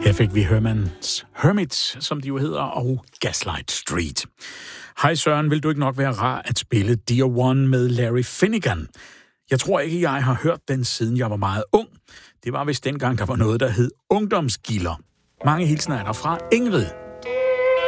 Her fik vi Hermits, som de jo hedder, og Gaslight Street. Hej Søren, vil du ikke nok være rar at spille Dear One med Larry Finnegan? Jeg tror ikke, jeg har hørt den, siden jeg var meget ung. Det var vist dengang, der var noget, der hed ungdomsgilder. Mange hilsner er der fra Ingrid.